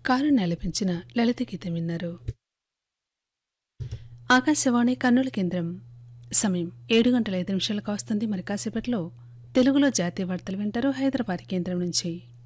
కారుణ్య ఆలపించిన లలిత గీతం విన్నారు. ఆకాశవాణి కర్నూలు కేంద్రం. సమయం 7 గంటల 5 నిమిషాలు కావస్తుంది. మరి కాసేపట్లో తెలుగులో జాతీయ వార్తలు వింటారు హైదరాబాద్ కేంద్రం నుంచి.